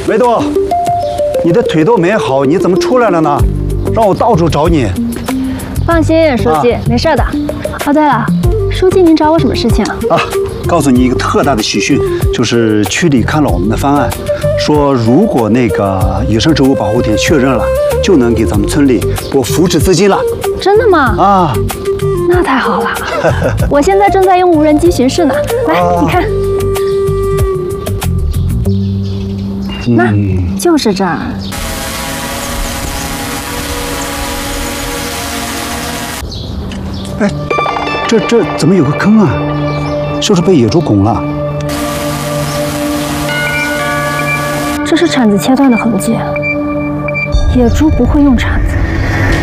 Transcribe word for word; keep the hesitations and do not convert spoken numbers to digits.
维多，你的腿都没好，你怎么出来了呢？让我到处找你。 放心，书记，啊、没事的。哦，对了，书记，您找我什么事情啊？ 啊，告诉你一个特大的喜讯，就是区里看了我们的方案，说如果那个野生植物保护点确认了，就能给咱们村里拨扶持资金了。 真的吗？啊，那太好了。我现在正在用无人机巡视呢，来，啊、你看。 那就是这儿。 哎，这这怎么有个坑啊？是不是被野猪拱了？ 这是铲子切断的痕迹。野猪不会用铲子。